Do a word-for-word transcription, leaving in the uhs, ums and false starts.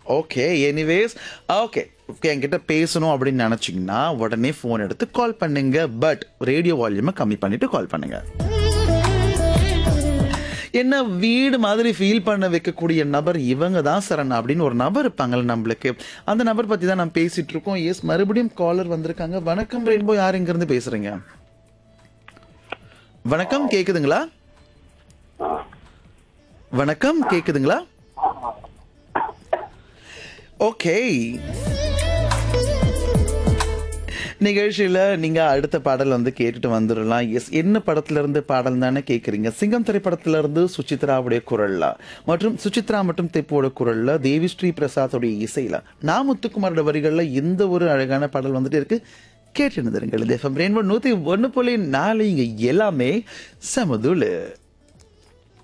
Okay. Anyways okay. என்கிட்ட பேசணும் அப்படின்னு நினைச்சீங்கன்னா உடனே ஃபோன் எடுத்து கால் பண்ணுங்க. பட் ரேடியோ வால்யூமை கம்மி பண்ணிட்டு கால் பண்ணுங்க. என்ன வீடு மாதிரி ஃபீல் பண்ண வைக்கக்கூடிய நபர் இவங்க தான் சரண் அப்படின்னு ஒரு நபர் இருப்பாங்கல்ல நம்மளுக்கு. அந்த நபர் பத்தி தான் நம்ம பேசிட்டு இருக்கோம். எஸ், மறுபடியும் காலர் வந்திருக்காங்க. வணக்கம் ரெயின்போ, யார் எங்க இருந்து பேசுறீங்க? வணக்கம், கேக்குதுங்களா? வணக்கம், கேக்குதுங்களா? ஓகே. நிகழ்ச்சியில நீங்க அடுத்த பாடல் வந்து கேட்டுட்டு வந்துடலாம். எஸ், என்ன படத்துல இருந்து பாடல் தானே கேக்குறீங்க? சிங்கம் திரைப்படத்துல இருந்து சுசித்ராவுடைய குரல்ல மற்றும் சுசித்ரா மற்றும் தெப்போட குரல்ல தேவி ஸ்ரீ பிரசாத்தோடைய இசையில நான் முத்துக்குமாரோட வரிகள்ல இந்த ஒரு அழகான பாடல் வந்துட்டு இருக்கு. கேட்டு இருந்துருங்கள். எஃப்எம் ரெயின்போ நூத்தி ஒன்னு புள்ளி நாலு, இங்க எல்லாமே சமதுளு.